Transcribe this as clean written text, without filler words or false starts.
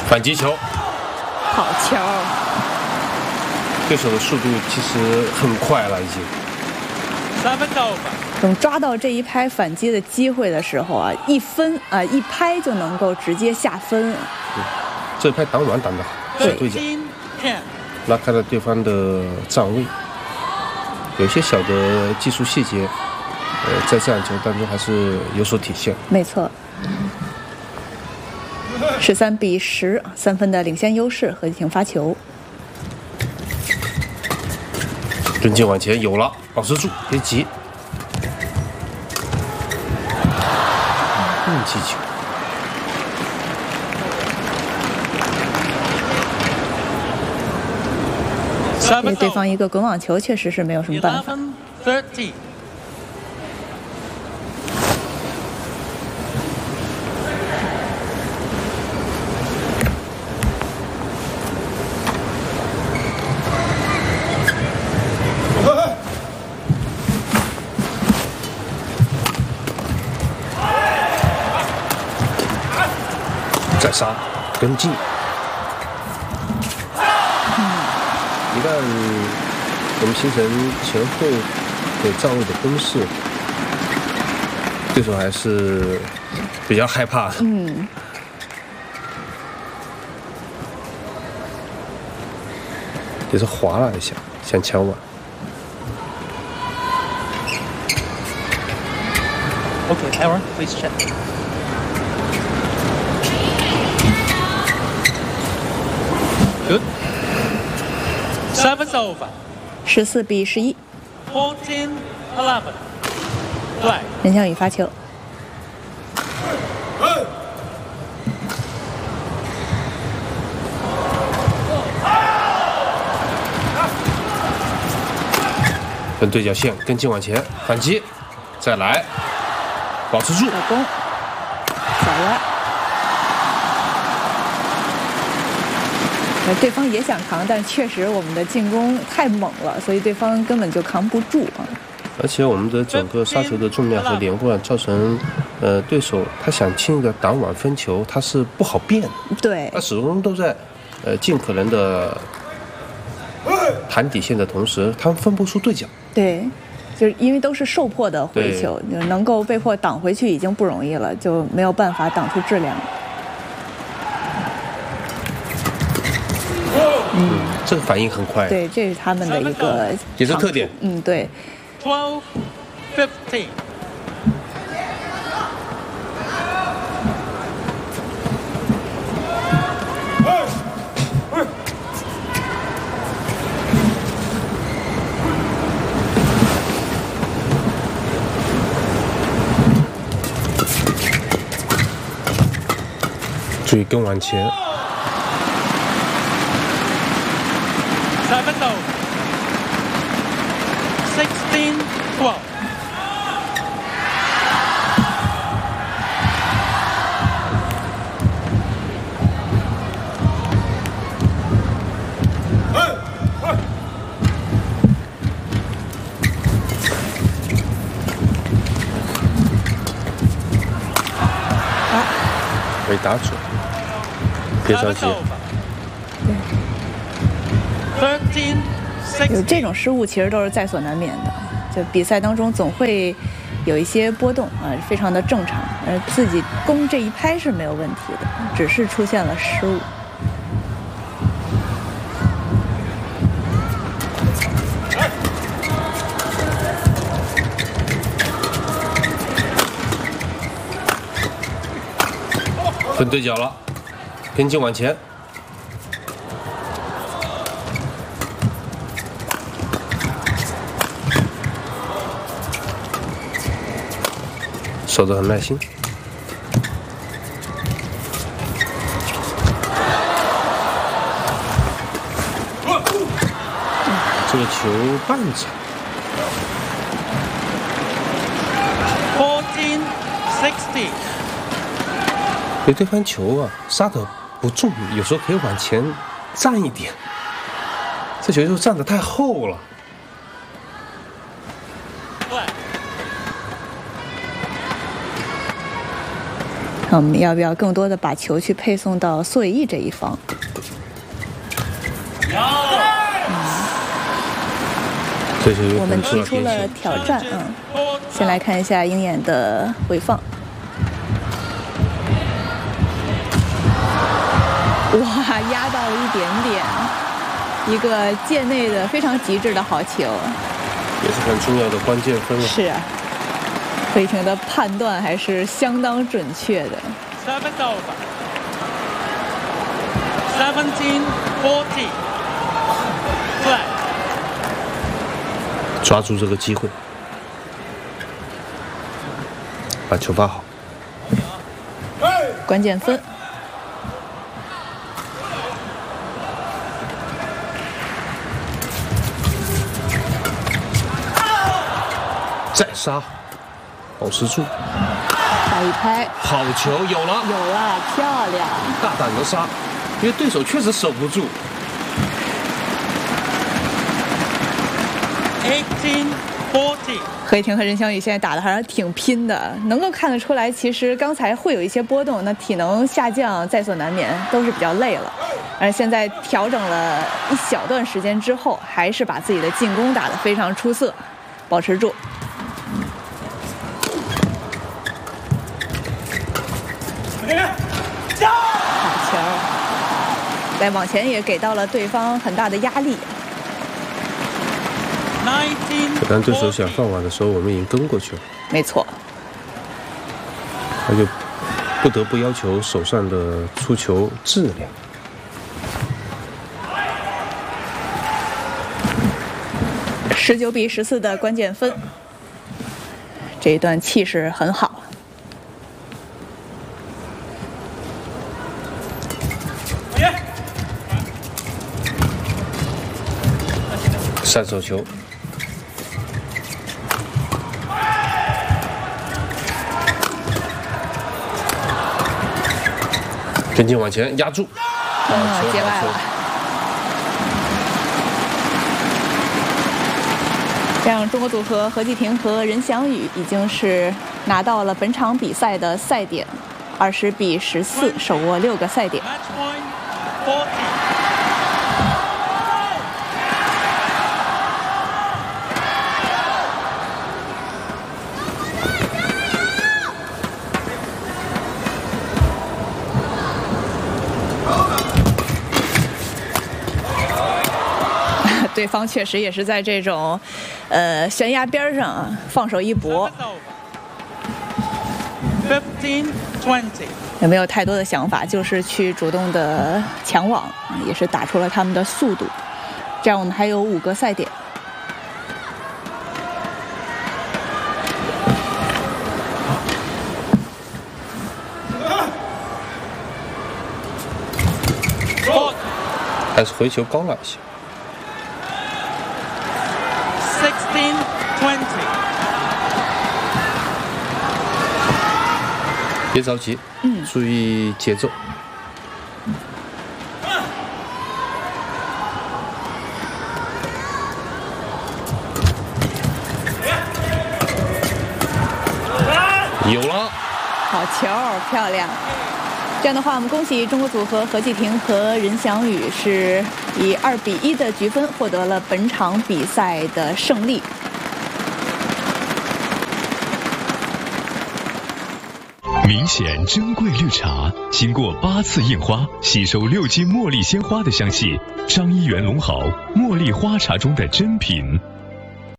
反击球， 好球！ 对手的速度其实很快了，已经。 等抓到这一拍反击的机会的时候啊，一拍就能够直接下分。 这拍挡网挡得好，小对角拉开了对方的站位，有些小的技术细节，在这场球当中还是有所体现。 没错，13-10，3分的领先优势，何继霆发球。 跟进往前有了，保持住，别急。运气球。 给对方一个滚网球，确实是没有什么办法。 再杀，跟进。一旦我们形成前后的站位的攻势，对手还是比较害怕的。也是滑了一下，想抢网。 Okay, Aaron, please check. Good. Service over. 14-11。 14-11. Play. 任翔宇发球。 跟对角线，跟进往前，反击，再来，保持住。 小攻，小歪。对方也想扛，但确实我们的进攻太猛了，所以对方根本就扛不住啊。 而且我们的整个杀球的重量和连贯，造成对手他想轻易的挡网分球，他是不好变的。 对， 他始终都在尽可能的弹底线的同时，他们分不出对角。 对，就是因为都是受迫的回球，就能够被迫挡回去已经不容易了，就没有办法挡出质量。 这个反应很快。 对，这是他们的一个也是特点。 对。 12-15. 注意跟往前。 7-0. 16-12. 没打准，别着急。 有这种失误其实都是在所难免的，就比赛当中总会有一些波动啊，非常的正常。自己攻这一拍是没有问题的，只是出现了失误。 分对角了，跟进往前。守得很耐心。这个球半场。 14-16. 对对方球啊杀得不重，有时候可以往前站一点。这球就站得太厚了。 看我们要不要更多的把球去配送到苏伟毅这一方。 这是我们提出了挑战，先来看一下鹰眼的回放。哇，压到了一点点，一个界内的非常极致的好球， 也是很重要的关键分了。 是啊，费霆的判断还是相当准确的。 17-40 flag。 抓住这个机会，把球发好。 关键分。 再杀，保持住。 再一拍， 好球，有了， 有了，漂亮！ 大胆的杀，因为对手确实守不住。 18-40。 何以婷和任翔宇现在打的还是挺拼的，能够看得出来，其实刚才会有一些波动，那体能下降在所难免，都是比较累了。而现在调整了一小段时间之后，还是把自己的进攻打得非常出色，保持住。好球！再往前也给到了对方很大的压力。 当对手想放网的时候，我们已经跟过去了。 没错， 他就不得不要求手上的出球质量。 19-14的关键分，这一段气势很好。 上手球，跟进往前压住， 接外了。这样，中国组合何继霆和任翔宇已经是拿到了本场比赛的赛点，20-14，手握6个赛点。对方确实也是在这种，悬崖边上啊，放手一搏。 15-20。 也没有太多的想法，就是去主动的抢网，也是打出了他们的速度。这样我们还有5个赛点。 还是回球高了一些。 16-20。 别着急，注意节奏。有了， 好球，漂亮！这样的话，我们恭喜中国组合何继霆和任翔宇是以2-1的局分获得了本场比赛的胜利。 明显珍贵绿茶，经过8次印花，吸收6斤茉莉鲜花的香气，张一元龙好茉莉花茶中的珍品。